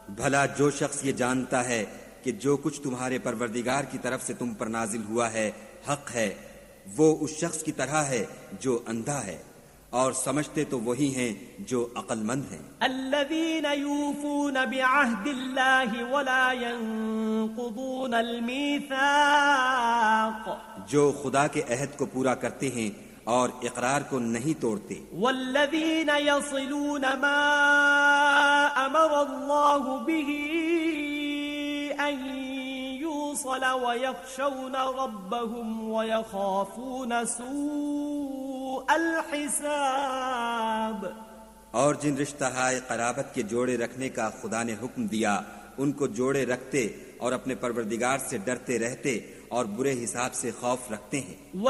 भला जो शख्स ये जानता है कि जो कुछ तुम्हारे परवरदिगार की तरफ से तुम पर नाजिल हुआ है हक है, वो उस शख्स की तरह है जो अंधा है, और समझते तो वही हैं जो अक्लमंद हैं। अल्लज़ीन यूफून बिअहदिल्लाहि वला यंकुदून अलमीसाक़, जो खुदा के अहद को पूरा करते हैं और इकरार को नहीं तोड़ते। वल्लज़ीन यसिलून मा अमरल्लाहु बिही अन यूसल वयख्शौन रब्बहुम वयखाफून सूअल हिसाब, और जिन रिश्ताहाय क़राबत के जोड़े रखने का खुदा ने हुक्म दिया उनको जोड़े रखते और अपने परवरदिगार से डरते रहते और बुरे हिसाब से खौफ रखते हैं।